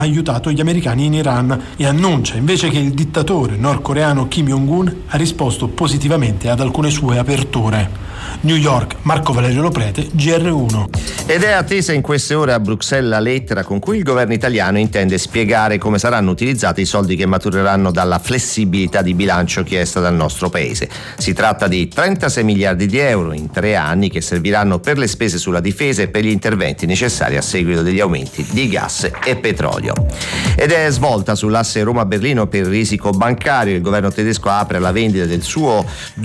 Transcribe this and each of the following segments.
aiutato gli americani in Iran e annuncia invece che il dittatore nordcoreano Kim Jong-un ha risposto positivamente ad alcune sue aperture. New York, Marco Valerio Loprete, GR1. Ed è attesa in queste ore a Bruxelles la lettera con cui il governo italiano intende spiegare come saranno utilizzati i soldi che matureranno dalla flessibilità di bilancio chiesta dal nostro paese. Si tratta di 36 miliardi di euro in 3 anni che serviranno per le spese sulla difesa e per gli interventi necessari a seguito degli aumenti di gas e petrolio. Ed è svolta sull'asse Roma-Berlino per risico bancario. Il governo tedesco apre la vendita del suo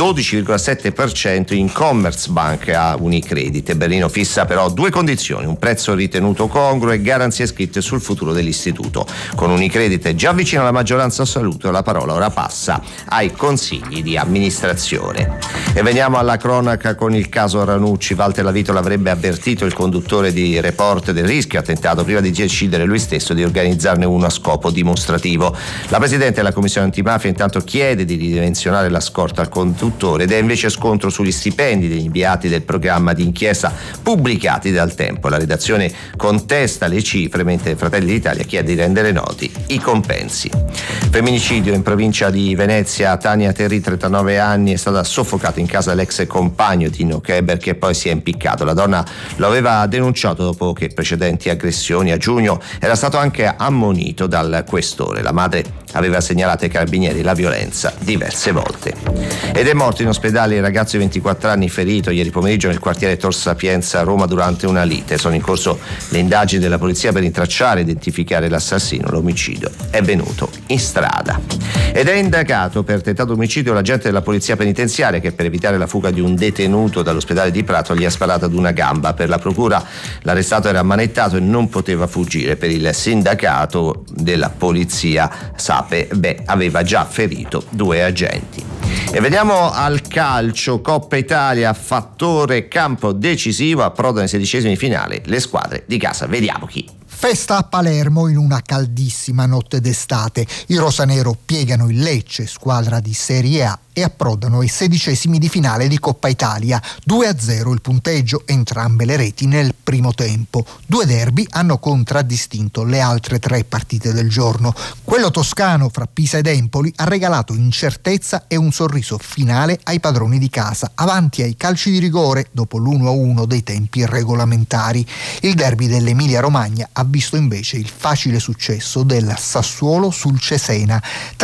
12,7% in Commerzbank a Unicredit. Berlino fissa però 2 condizioni: un prezzo ritenuto congruo e garanzie scritte sul futuro dell'istituto. Con Unicredit già vicino alla maggioranza assoluta, la parola ora passa ai consigli di amministrazione. E veniamo alla cronaca con il caso Ranucci. Walter Lavitola avrebbe avvertito il conduttore di Report del rischio attentato prima di decidere lui stesso di organizzarne uno a scopo dimostrativo. La Presidente della Commissione Antimafia intanto chiede di ridimensionare la scorta al conduttore ed è invece scontro sugli stipendi degli inviati del programma di inchiesta pubblicati dal Tempo. La redazione contesta le cifre mentre Fratelli d'Italia chiede di rendere noti i compensi. Femminicidio in provincia di Venezia. Tania Terri, 39 anni, è stata soffocata in casa dell'ex compagno Tino Keber, che poi si è impiccato. La donna lo aveva denunciato dopo che precedenti aggressioni. A giugno era stato anche ammonito dal questore. La madre aveva segnalato ai carabinieri la violenza diverse volte. Ed è morto in ospedale il ragazzo di 24 anni ferito ieri pomeriggio nel quartiere Tor Sapienza a Roma durante una lite. Sono in corso le indagini della polizia per rintracciare e identificare l'assassino. L'omicidio è venuto in strada. Ed è indagato per tentato omicidio l'agente della polizia penitenziaria che, per evitare la fuga di un detenuto dall'ospedale di Prato, gli ha sparato ad una gamba. Per la procura l'arrestato era ammanettato e non poteva fuggire. Per il sindacato della polizia Sape aveva già ferito 2 agenti. E veniamo al calcio. Coppa Italia, fattore campo decisivo, approdano ai 16esimi finali le squadre di casa. Vediamo chi. Festa a Palermo in una caldissima notte d'estate. I rosanero piegano il Lecce, squadra di Serie A, e approdano ai 16esimi di finale di Coppa Italia. 2-0 il punteggio, entrambe le reti nel primo tempo. 2 derby hanno contraddistinto le altre 3 partite del giorno. Quello toscano fra Pisa ed Empoli ha regalato incertezza e un sorriso finale ai padroni di casa, avanti ai calci di rigore dopo l'1-1 dei tempi regolamentari. Il derby dell'Emilia Romagna ha visto invece il facile successo del Sassuolo sul Cesena.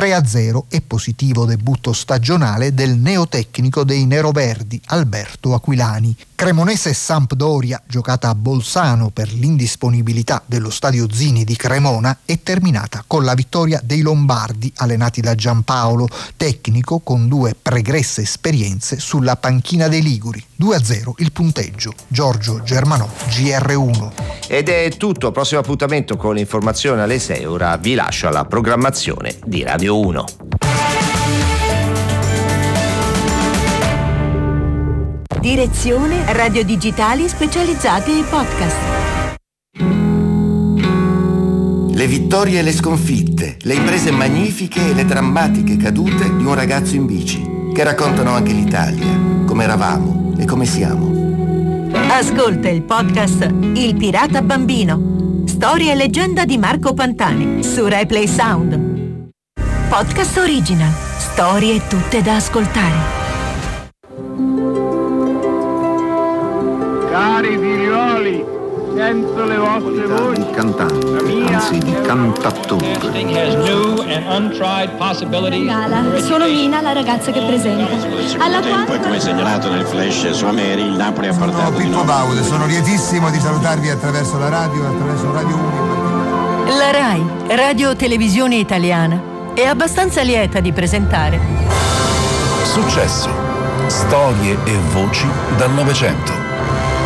3-0 e positivo debutto stagionale del neotecnico dei neroverdi Alberto Aquilani. Cremonese Sampdoria, giocata a Bolzano per l'indisponibilità dello stadio Zini di Cremona, è terminata con la vittoria dei Lombardi, allenati da Giampaolo, tecnico con 2 pregresse esperienze sulla panchina dei Liguri. 2-0 il punteggio. Giorgio Germanò, GR1. Ed è tutto. Prossimo appuntamento con l'informazione alle 6. Ora vi lascio alla programmazione di Radio 1. Direzione Radio Digitali specializzati in podcast. Le vittorie e le sconfitte, le imprese magnifiche e le drammatiche cadute di un ragazzo in bici, che raccontano anche l'Italia, come eravamo e come siamo. Ascolta il podcast Il Pirata Bambino, storia e leggenda di Marco Pantani su Replay Sound. Podcast original, storie tutte da ascoltare. Cari figlioli, sento le vostre voci. Di cantante, anzi di cantattore. Sono Mina, la ragazza che presenta. Alla quale, poi, come segnalato nel flash su Ameri, il Napoli ha portato. Sono Pippo Baudo, sono lietissimo di salutarvi attraverso la radio, attraverso Radio 1. La RAI, Radio Televisione Italiana, è abbastanza lieta di presentare Successo, storie e voci dal Novecento.